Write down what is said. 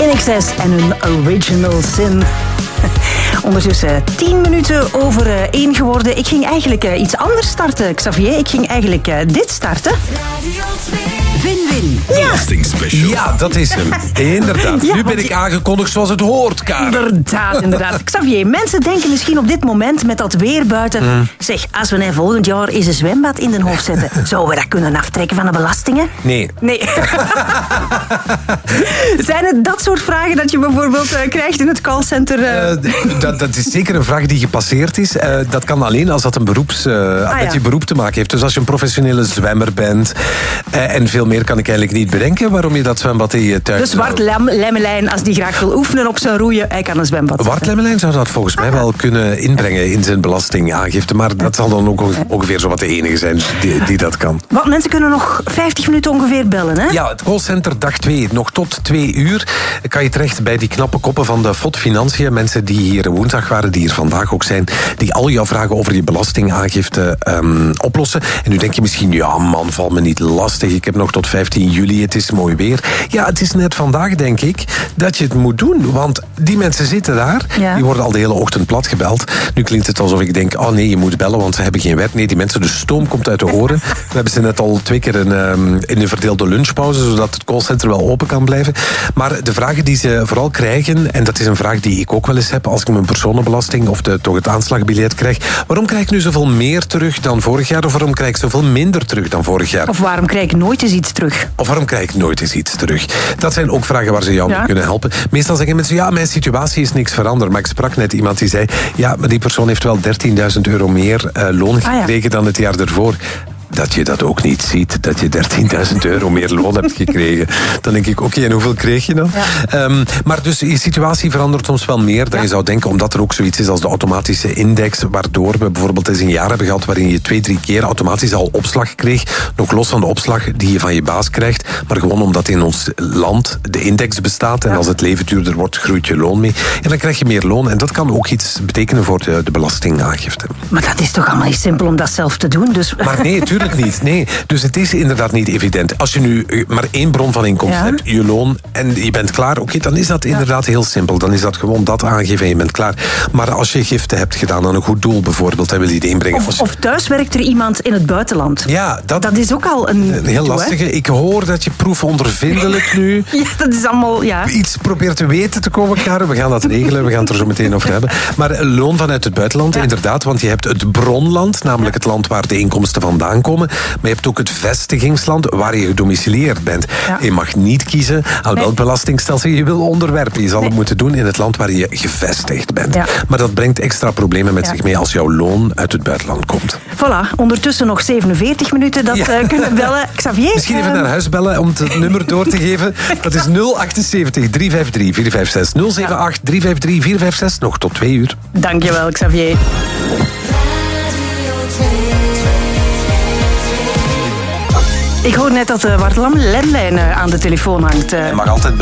INXS en hun Original Sin. Ondertussen 10 minuten over 1 geworden. Ik ging eigenlijk iets anders starten, Xavier. Ik ging eigenlijk dit starten. Win-win. Belastingspecial. Ja, dat is hem. Inderdaad. Ja, Nu ben ik aangekondigd zoals het hoort, Karen. Inderdaad. Xavier, mensen denken misschien op dit moment met dat weer buiten... Zeg, als we volgend jaar eens een zwembad in de hoofd zetten... zouden we dat kunnen aftrekken van de belastingen? Nee. Zijn het dat soort vragen dat je bijvoorbeeld krijgt in het callcenter? Dat is zeker een vraag die gepasseerd is. Dat kan alleen als dat met je beroep te maken heeft. Dus als je een professionele zwemmer bent... en veel meer kan ik eigenlijk niet bedenken waarom je dat zwembad in je tuin... Dus Wart Lemmelijn, als die graag wil oefenen op zijn roeien, hij kan een zwembad zetten. Wart Lemmelijn zou dat volgens mij wel kunnen inbrengen in zijn belastingaangifte. Maar dat zal dan ook ongeveer zo wat de enige zijn die dat kan. Want mensen kunnen nog 50 minuten ongeveer bellen, hè? Ja, het callcenter dag 2. Nog tot 2 uur kan je terecht bij die knappe koppen van de FOD Financiën. Mensen die hier woensdag waren, die hier vandaag ook zijn. Die al jouw vragen over je belastingaangifte oplossen. En nu denk je misschien, ja man, val me niet lastig. Ik heb nog tot 15 juli, het is mooi weer. Ja, het is net vandaag, denk ik, dat je het moet doen. Want die mensen zitten daar. Ja. Die worden al de hele ochtend plat gebeld. Nu klinkt het alsof ik denk, oh nee, je moet bellen, want ze hebben geen werk. Nee, die mensen, de stoom komt uit de oren. We hebben ze net al 2 keer in een verdeelde lunchpauze, zodat het callcenter wel open kan blijven. Maar de vragen die ze vooral krijgen, en dat is een vraag die ik ook wel eens heb als ik mijn personenbelasting of toch het aanslagbiljet krijg. Waarom krijg ik nu zoveel meer terug dan vorig jaar? Of waarom krijg ik zoveel minder terug dan vorig jaar? Of waarom krijg ik nooit eens iets terug? Of waarom krijg ik nooit eens iets terug? Dat zijn ook vragen waar ze jou mee kunnen helpen. Meestal zeggen mensen, ja, mijn situatie is niks veranderd. Maar ik sprak net iemand die zei, ja, maar die persoon heeft wel €13.000 meer loon gekregen dan het jaar ervoor. Dat je dat ook niet ziet, dat je €13.000 meer loon hebt gekregen. Dan denk ik, oké, en hoeveel kreeg je dan? Ja. Maar dus je situatie verandert soms wel meer dan je zou denken, omdat er ook zoiets is als de automatische index, waardoor we bijvoorbeeld eens een jaar hebben gehad waarin je 2-3 keer automatisch al opslag kreeg, nog los van de opslag die je van je baas krijgt, maar gewoon omdat in ons land de index bestaat en als het leven duurder wordt, groeit je loon mee. En dan krijg je meer loon en dat kan ook iets betekenen voor de belastingaangifte. Maar dat is toch allemaal niet simpel om dat zelf te doen? Dus... Maar nee, tuurlijk niet. Nee. Dus het is inderdaad niet evident. Als je nu maar 1 bron van inkomsten hebt, je loon, en je bent klaar, oké, dan is dat inderdaad heel simpel. Dan is dat gewoon dat aangeven en je bent klaar. Maar als je giften hebt gedaan aan een goed doel bijvoorbeeld, dan wil je die inbrengen. Of thuis werkt er iemand in het buitenland. Ja, dat is ook al een heel lastige. Ik hoor dat je proefondervindelijk nu... Ja, dat is allemaal, iets probeert te weten te komen, Karen. We gaan dat regelen, we gaan het er zo meteen over hebben. Maar loon vanuit het buitenland, inderdaad, want je hebt het bronland, namelijk het land waar de inkomsten vandaan komen. Maar je hebt ook het vestigingsland waar je gedomicileerd bent. Ja. Je mag niet kiezen aan welk belastingstelsel je wil onderwerpen. Je zal het moeten doen in het land waar je gevestigd bent. Ja. Maar dat brengt extra problemen met zich mee als jouw loon uit het buitenland komt. Voilà, ondertussen nog 47 minuten dat kunnen bellen. Xavier? Misschien even naar huis bellen om het nummer door te geven. Dat is 078 353 456 078 353 456, nog tot 2 uur. Dankjewel, Xavier. Ik hoor net dat Wart Lemmelijn aan de telefoon hangt. Je mag altijd bellen.